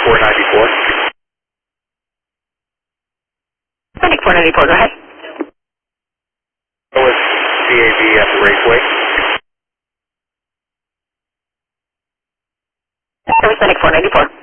494. Medic 494, go ahead. Go with CAV at the Raceway. Service Medic 494.